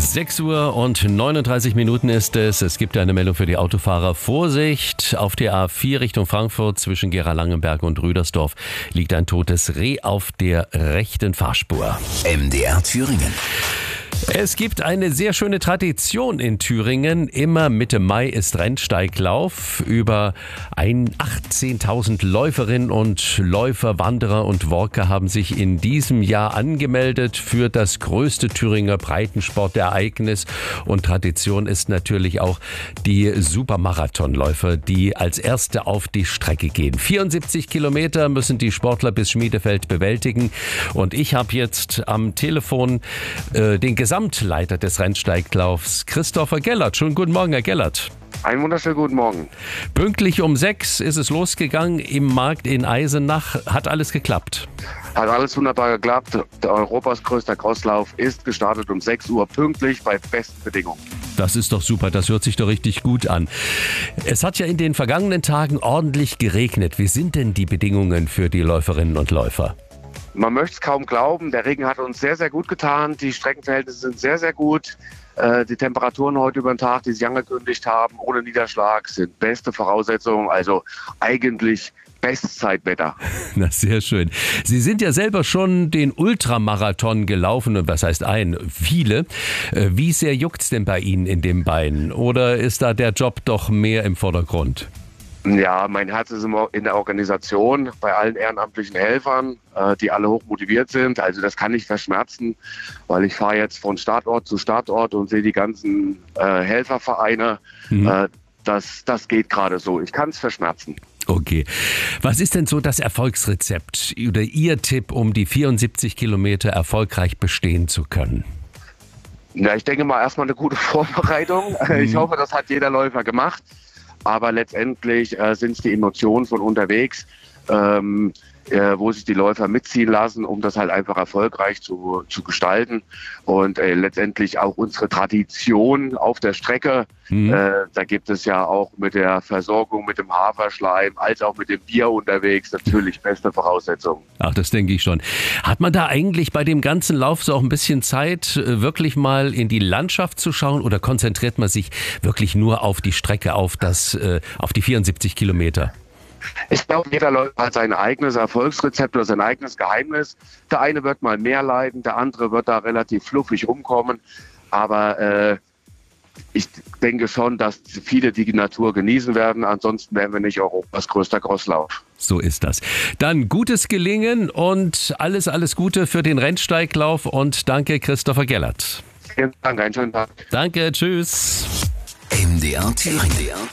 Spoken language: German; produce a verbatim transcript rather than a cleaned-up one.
sechs Uhr und neununddreißig Minuten ist es. Es gibt eine Meldung für die Autofahrer. Vorsicht, auf der A vier Richtung Frankfurt zwischen Gera-Langenberg und Rüdersdorf liegt ein totes Reh auf der rechten Fahrspur. M D R Thüringen. Es gibt eine sehr schöne Tradition in Thüringen. Immer Mitte Mai ist Rennsteiglauf. Über achtzehntausend Läuferinnen und Läufer, Wanderer und Walker haben sich in diesem Jahr angemeldet für das größte Thüringer Breitensportereignis. Und Tradition ist natürlich auch die Supermarathonläufer, die als Erste auf die Strecke gehen. vierundsiebzig Kilometer müssen die Sportler bis Schmiedefeld bewältigen. Und ich habe jetzt am Telefon äh, den Gesamtleiter des Rennsteiglaufs, Christopher Gellert. Schönen guten Morgen, Herr Gellert. Einen wunderschönen guten Morgen. Pünktlich um sechs ist es losgegangen im Markt in Eisenach. Hat alles geklappt? Hat alles wunderbar geklappt. Der Europas größter Crosslauf ist gestartet um sechs Uhr pünktlich bei besten Bedingungen. Das ist doch super, das hört sich doch richtig gut an. Es hat ja in den vergangenen Tagen ordentlich geregnet. Wie sind denn die Bedingungen für die Läuferinnen und Läufer? Man möchte es kaum glauben, der Regen hat uns sehr, sehr gut getan. Die Streckenverhältnisse sind sehr, sehr gut. Äh, die Temperaturen heute über den Tag, die sich angekündigt haben, ohne Niederschlag, sind beste Voraussetzungen. Also eigentlich Bestzeitwetter. Na, sehr schön. Sie sind ja selber schon den Ultramarathon gelaufen. Und was heißt ein? Viele. Wie sehr juckt's denn bei Ihnen in dem Bein? Oder ist da der Job doch mehr im Vordergrund? Ja, mein Herz ist immer in der Organisation, bei allen ehrenamtlichen Helfern, äh, die alle hoch motiviert sind. Also das kann nicht verschmerzen, weil ich fahre jetzt von Startort zu Startort und sehe die ganzen äh, Helfervereine. Mhm. Äh, das, das geht gerade so. Ich kann es verschmerzen. Okay. Was ist denn so das Erfolgsrezept oder Ihr Tipp, um die vierundsiebzig Kilometer erfolgreich bestehen zu können? Ja, ich denke mal erstmal eine gute Vorbereitung. Mhm. Ich hoffe, das hat jeder Läufer gemacht. Aber letztendlich äh, sind es die Emotionen von unterwegs, ähm, äh, wo sich die Läufer mitziehen lassen, um das halt einfach erfolgreich zu, zu gestalten. Und äh, letztendlich auch unsere Tradition auf der Strecke. Mhm. Äh, da gibt es ja auch mit der Versorgung mit dem Haferschleim als auch mit dem Bier unterwegs natürlich beste Voraussetzungen. Ach, das denke ich schon. Hat man da eigentlich bei dem ganzen Lauf so auch ein bisschen Zeit, wirklich mal in die Landschaft zu schauen, oder konzentriert man sich wirklich nur auf die Strecke, auf das, auf die vierundsiebzig Kilometer? Ich glaube, jeder Läufer hat sein eigenes Erfolgsrezept oder sein eigenes Geheimnis. Der eine wird mal mehr leiden, der andere wird da relativ fluffig rumkommen. Aber äh, ich denke schon, dass viele die Natur genießen werden. Ansonsten wären wir nicht Europas größter Crosslauf. So ist das. Dann gutes Gelingen und alles, alles Gute für den Rennsteiglauf. Und danke, Christopher Gellert. Vielen Dank, einen schönen Tag. Danke, tschüss. M D R Thüringen.